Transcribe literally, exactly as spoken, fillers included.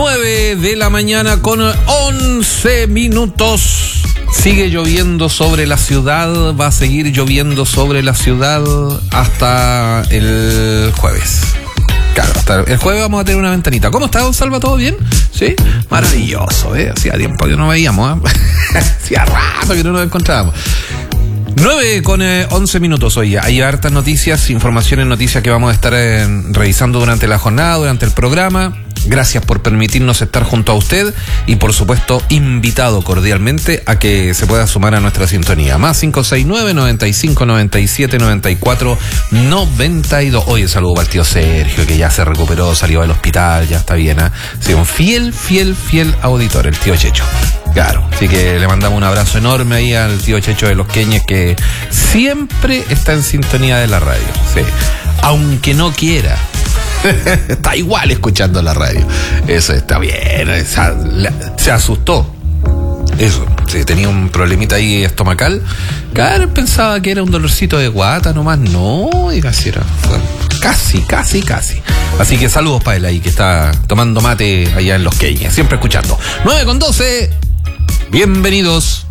nueve de la mañana con once minutos. Sigue lloviendo sobre la ciudad, va a seguir lloviendo sobre la ciudad hasta el jueves. Claro, hasta el jueves vamos a tener una ventanita. ¿Cómo está, don Salva? ¿Todo bien? Sí, maravilloso, ¿eh? Hacía tiempo que no veíamos, ¿eh? Hacía rato que no nos encontrábamos. nueve con once minutos hoy. Hay hartas noticias, informaciones, noticias que vamos a estar eh, revisando durante la jornada, durante el programa. Gracias por permitirnos estar junto a usted y, por supuesto, invitado cordialmente a que se pueda sumar a nuestra sintonía. Más cinco seis nueve, noventa y cinco, noventa y siete, noventa y cuatro, noventa y dos. Oye, saludo para el tío Sergio, que ya se recuperó, salió del hospital, ya está bien, ¿eh? Sí, un fiel, fiel, fiel auditor, el tío Checho. Claro, así que le mandamos un abrazo enorme ahí al tío Checho de Los Queñes, que siempre está en sintonía de la radio, sí, aunque no quiera. Está igual escuchando la radio. Eso está bien. Se asustó. Eso, sí, tenía un problemita ahí estomacal. Claro, pensaba que era un dolorcito de guata nomás. No, y casi era. Casi, casi, casi. Así que saludos para él ahí, que está tomando mate allá en Los Queñes. Siempre escuchando. nueve con doce. Bienvenidos.